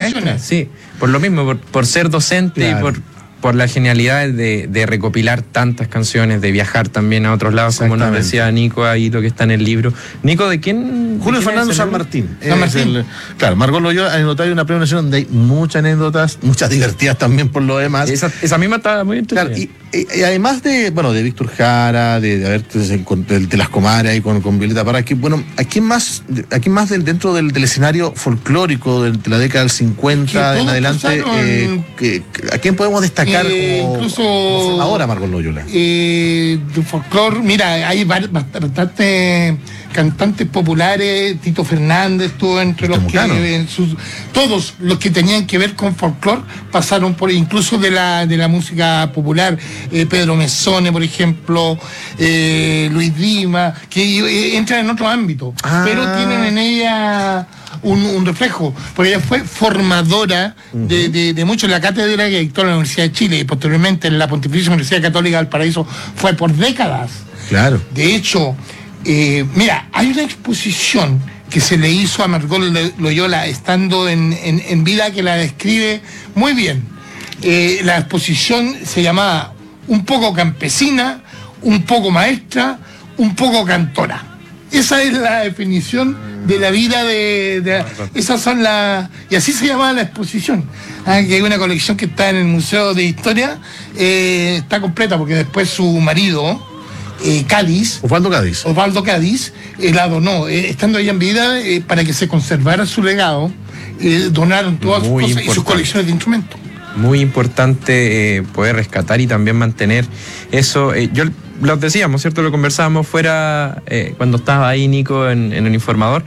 maestra, sí, por lo mismo, por ser docente, claro, y por la genialidad de recopilar tantas canciones, de viajar también a otros lados, como nos decía Nico ahí, lo que está en el libro. Nico, ¿de quién? Julio Fernando San Martín. Claro, Margot Loyola, anecdotario de una Premio Nacional donde hay muchas anécdotas, muchas divertidas también por lo demás. Esa misma está muy entretenida. Claro, y además de Víctor Jara, de las comadres ahí con Violeta Parra, ¿a quién más dentro del escenario folclórico de la década del 50 en adelante, a quién podemos destacar incluso como ahora Margot Loyola? De folclore, mira, hay bastantes cantantes populares. Tito Fernández estuvo entre los que todos los que tenían que ver con folclore pasaron por, incluso de la música popular. Pedro Mezzone, por ejemplo, Luis Dima, que entran en otro ámbito, pero tienen en ella un reflejo, porque ella fue formadora de mucho en la cátedra que dictó la Universidad de Chile y posteriormente en la Pontificia Universidad Católica del Paraíso, fue por décadas. Claro. De hecho, mira, hay una exposición que se le hizo a Margot Loyola estando en vida que la describe muy bien. La exposición se llamaba Un poco campesina, un poco maestra, un poco cantora. Esa es la definición de la vida esas son y así se llamaba la exposición. Que hay una colección que está en el Museo de Historia, está completa porque después su marido, Osvaldo Cádiz, la donó, estando ella en vida, para que se conservara su legado, donaron todas sus cosas y sus colecciones de instrumentos. Muy importante poder rescatar y también mantener eso. Yo lo decíamos, ¿cierto? Lo conversábamos fuera cuando estaba ahí Nico en el Informador.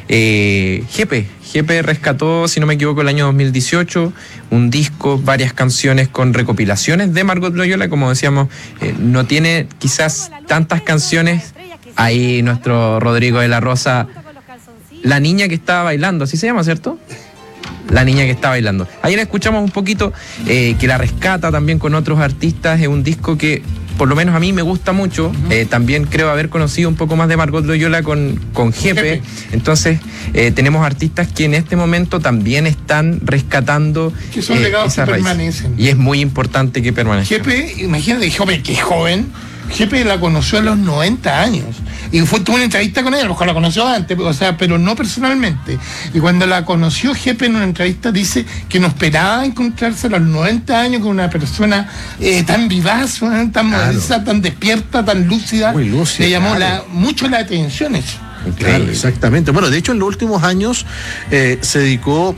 Jepe rescató, si no me equivoco, el año 2018, un disco, varias canciones con recopilaciones de Margot Loyola. Como decíamos, no tiene quizás tantas canciones. Ahí nuestro Rodrigo de la Rosa, La niña que estaba bailando, así se llama, ¿cierto? La niña que está bailando. Ahí la escuchamos un poquito, que la rescata también con otros artistas. Es un disco que por lo menos a mí me gusta mucho. También creo haber conocido un poco más de Margot Loyola con Jepe. Entonces tenemos artistas que en este momento también están rescatando, que son legados que permanecen. Y es muy importante que permanezcan. Jepe, imagínate, que es joven. Jepe la conoció a los 90 años y tuvo una entrevista con ella, a lo mejor la conoció antes, pero no personalmente. Y cuando la conoció, Jepe en una entrevista dice que no esperaba encontrarse a los 90 años con una persona tan vivaz, tan moderna, tan despierta, tan lúcida. Muy lúcida. Le llamó mucho la atención eso. Claro, exactamente. Bueno, de hecho, en los últimos años se dedicó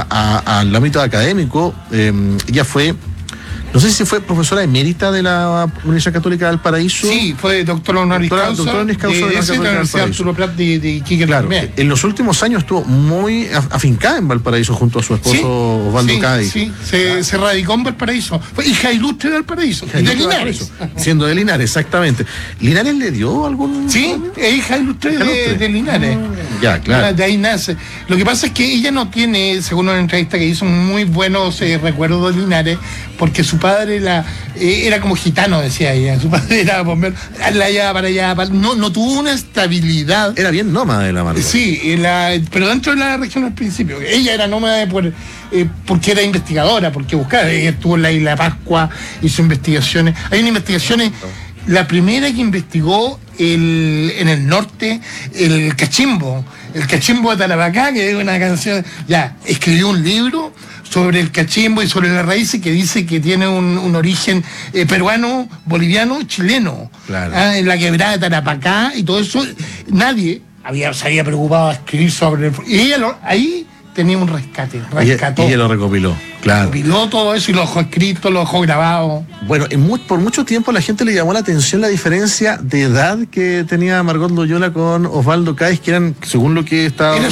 al ámbito académico. Ella fue, no sé si fue profesora emérita de la Universidad Católica del Paraíso. Sí, fue doctora honoris causa de la Universidad Arturo Prat de Iquique. Claro, en los últimos años estuvo muy afincada en Valparaíso junto a su esposo Osvaldo Cádiz. Sí, se radicó en Valparaíso. Fue hija ilustre de Valparaíso. De Linares. Siendo de Linares, exactamente. ¿Linares le dio algún...? Sí, es hija ilustre de Linares. Ya, claro. De ahí nace. Lo que pasa es que ella no tiene, según una entrevista que hizo, muy buenos recuerdos de Linares, porque su padre era como gitano, decía ella. Su padre era bombero, para allá. No tuvo una estabilidad. Era bien nómada de la Margot. Sí, pero dentro de la región al principio. Ella era nómada porque era investigadora, porque buscaba. Ella estuvo en la Isla Pascua, hizo investigaciones. Hay unas investigaciones. La primera que investigó en el norte, el cachimbo de Tarapacá, que es una canción, escribió un libro sobre el cachimbo y sobre las raíces, que dice que tiene un origen peruano, boliviano, chileno. Claro. En la quebrada de Tarapacá y todo eso, nadie se había preocupado de escribir sobre y ella ahí tenía un rescató. Y ella lo recopiló, claro. Recopiló todo eso y lo dejó escrito, lo dejó grabado. Bueno, por mucho tiempo a la gente le llamó la atención la diferencia de edad que tenía Margot Loyola con Osvaldo Cádiz, que eran, según lo que estaba... Era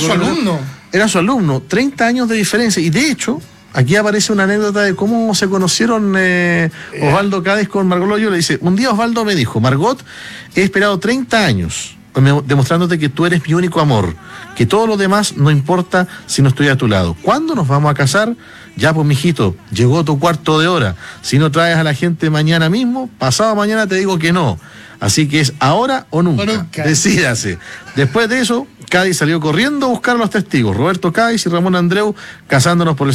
su alumno. 30 años de diferencia. Y de hecho, aquí aparece una anécdota de cómo se conocieron Osvaldo Cádiz con Margot Loyola. Dice, un día Osvaldo me dijo, Margot, he esperado 30 años demostrándote que tú eres mi único amor, que todo lo demás no importa si no estoy a tu lado. ¿Cuándo nos vamos a casar? Ya pues, mijito, llegó tu cuarto de hora. Si no traes a la gente mañana mismo, pasado mañana te digo que no. Así que es ahora o nunca. Decídase. Después de eso, Cádiz salió corriendo a buscar a los testigos, Roberto Cádiz y Ramón Andreu, casándonos por el